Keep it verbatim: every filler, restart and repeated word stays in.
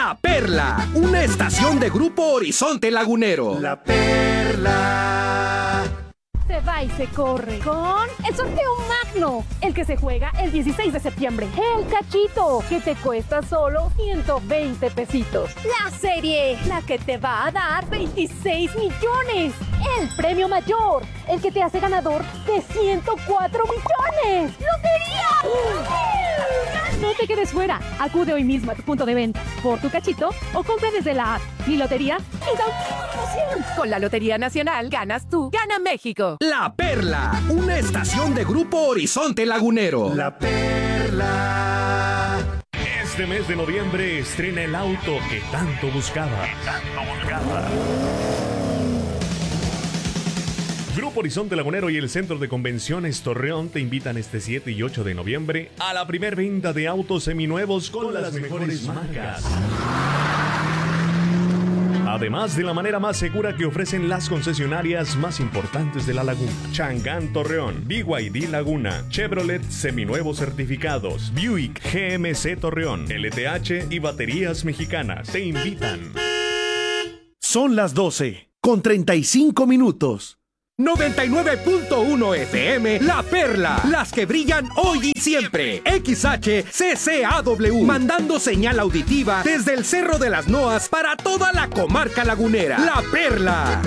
La Perla, una estación de Grupo Horizonte Lagunero. La Perla. Se va y se corre con el sorteo magno, el que se juega el dieciséis de septiembre. El cachito, que te cuesta solo ciento veinte pesitos. La serie, la que te va a dar veintiséis millones. El premio mayor, el que te hace ganador de ciento cuatro millones. ¡Lotería! No te quedes fuera. Acude hoy mismo a tu punto de venta por tu cachito o compra desde la app Mi Lotería y da una promoción. Con la Lotería Nacional ganas tú, gana México. La Perla, una estación de Grupo Horizonte Lagunero. La Perla. Este mes de noviembre estrena el auto que tanto buscaba. Que tanto buscaba. Grupo Horizonte Lagunero y el Centro de Convenciones Torreón te invitan este siete y ocho de noviembre a la primer venta de autos seminuevos con, con las mejores marcas. Además de la manera más segura que ofrecen las concesionarias más importantes de la laguna. Changán Torreón, B Y D Laguna, Chevrolet Seminuevos Certificados, Buick G M C Torreón, L T H y Baterías Mexicanas te invitan. Son las doce con treinta y cinco minutos. noventa y nueve punto uno F M, La Perla, las que brillan hoy y siempre. X H C C A W, mandando señal auditiva desde el Cerro de las Noas para toda la comarca lagunera. La Perla.